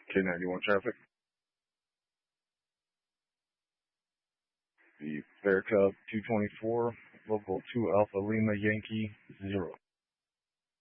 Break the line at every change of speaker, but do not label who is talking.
K91 traffic. The Fair Cub 224, local 2 Alpha Lima Yankee 0.